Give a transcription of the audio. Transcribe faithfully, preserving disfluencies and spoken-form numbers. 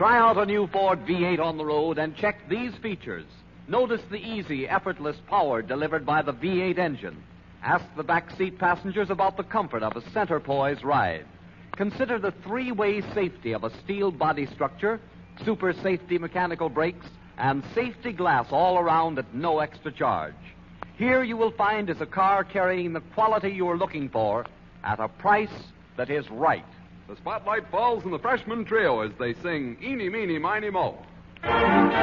Try out a new Ford V eight on the road and check these features. Notice the easy, effortless power delivered by the V eight engine. Ask the backseat passengers about the comfort of a center poise ride. Consider the three-way safety of a steel body structure, super safety mechanical brakes, and safety glass all around at no extra charge. Here you will find is a car carrying the quality you are looking for at a price that is right. The spotlight falls on the freshman trio as they sing Eeny, Meeny, Miny, Mo.